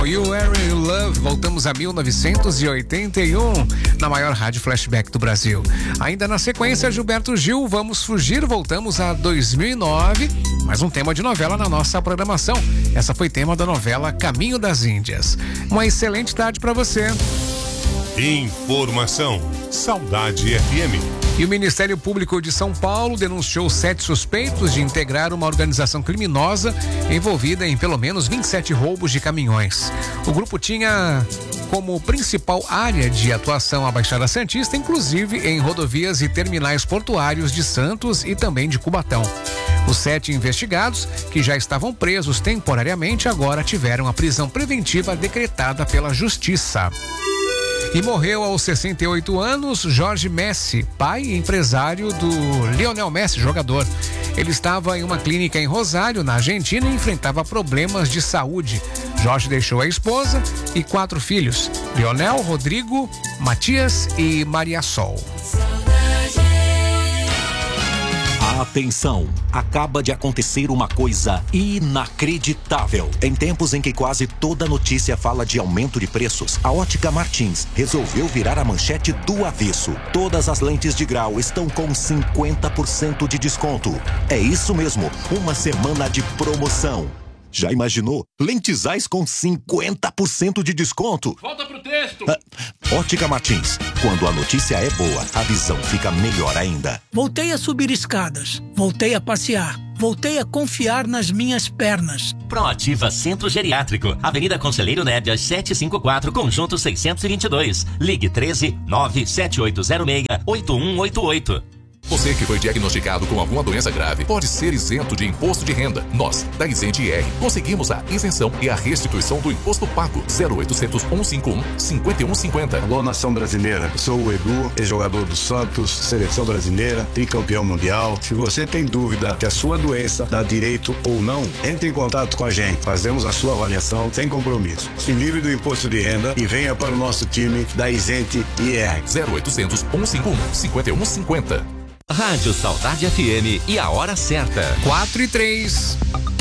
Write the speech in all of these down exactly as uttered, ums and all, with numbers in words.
You Were in Love, voltamos a mil novecentos e oitenta e um, na maior rádio flashback do Brasil. Ainda na sequência, Gilberto Gil, Vamos Fugir, voltamos a dois mil e nove, mais um tema de novela na nossa programação. Essa foi tema da novela Caminho das Índias. Uma excelente tarde para você. Informação, Saudade F M. E o Ministério Público de São Paulo denunciou sete suspeitos de integrar uma organização criminosa envolvida em pelo menos vinte e sete roubos de caminhões. O grupo tinha como principal área de atuação a Baixada Santista, inclusive em rodovias e terminais portuários de Santos e também de Cubatão. Os sete investigados, que já estavam presos temporariamente, agora tiveram a prisão preventiva decretada pela Justiça. E morreu aos sessenta e oito anos Jorge Messi, pai e empresário do Lionel Messi, jogador. Ele estava em uma clínica em Rosário, na Argentina, e enfrentava problemas de saúde. Jorge deixou a esposa e quatro filhos: Lionel, Rodrigo, Matias e Maria Sol. Atenção, acaba de acontecer uma coisa inacreditável. Em tempos em que quase toda notícia fala de aumento de preços, a Ótica Martins resolveu virar a manchete do avesso. Todas as lentes de grau estão com cinquenta por cento de desconto. É isso mesmo, uma semana de promoção. Já imaginou? Lentizais com cinquenta por cento de desconto. Volta pro texto. Ah, Ótica Martins. Quando a notícia é boa, a visão fica melhor ainda. Voltei a subir escadas. Voltei a passear. Voltei a confiar nas minhas pernas. Proativa Centro Geriátrico. Avenida Conselheiro Nébias setecentos e cinquenta e quatro, Conjunto seiscentos e vinte e dois. Ligue treze, nove sete oito zero seis, oito um oito oito. Você que foi diagnosticado com alguma doença grave pode ser isento de imposto de renda. Nós, da Isente I R, conseguimos a isenção e a restituição do imposto pago. zero oitocentos, cento e cinquenta e um, cinquenta e um cinquenta. Alô, nação brasileira. Eu sou o Edu, ex-jogador do Santos, seleção brasileira, tricampeão mundial. Se você tem dúvida que a sua doença dá direito ou não, entre em contato com a gente. Fazemos a sua avaliação sem compromisso. Se livre do imposto de renda e venha para o nosso time da Isente I R. zero oitocentos, cento e cinquenta e um, cinquenta e um cinquenta. Rádio Saudade F M e a hora certa. quatro e três.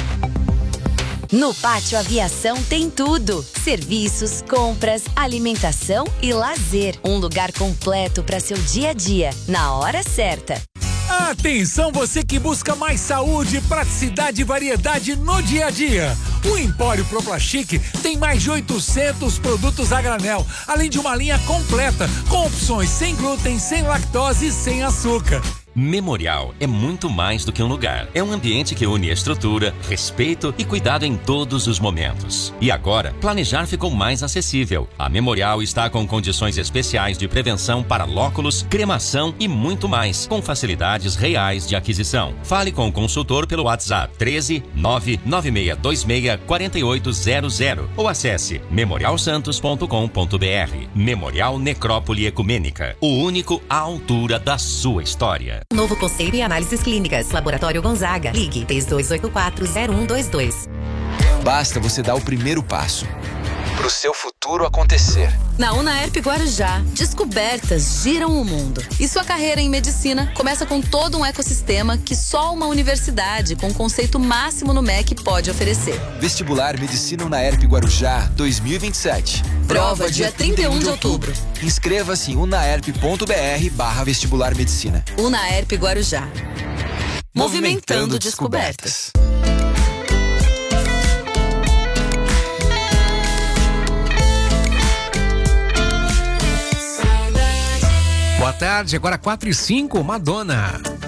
No Pátio Aviação tem tudo: serviços, compras, alimentação e lazer. Um lugar completo para seu dia a dia, na hora certa. Atenção, você que busca mais saúde, praticidade e variedade no dia a dia. O Empório Proplastic tem mais de oitocentos produtos a granel, além de uma linha completa, com opções sem glúten, sem lactose e sem açúcar. Memorial é muito mais do que um lugar. É um ambiente que une estrutura, respeito e cuidado em todos os momentos. E agora, planejar ficou mais acessível. A Memorial está com condições especiais de prevenção para lóculos, cremação e muito mais, com facilidades reais de aquisição. Fale com o consultor pelo WhatsApp treze, nove nove seis dois seis, quatro oito zero zero ou acesse memorial santos ponto com ponto br. Memorial Necrópole Ecumênica, o único à altura da sua história. Novo conceito e análises clínicas. Laboratório Gonzaga. Ligue três dois oito quatro, zero um dois dois. Basta você dar o primeiro passo para o seu futuro acontecer. Na Unaerp Guarujá, descobertas giram o mundo. E sua carreira em medicina começa com todo um ecossistema que só uma universidade com conceito máximo no M E C pode oferecer. Vestibular Medicina Unaerp Guarujá dois mil e vinte e sete. Prova dia trinta e um de outubro. Inscreva-se em unaerp ponto br barra vestibular medicina. Unaerp Guarujá. Movimentando descobertas. Boa tarde, agora quatro e cinco, Madonna.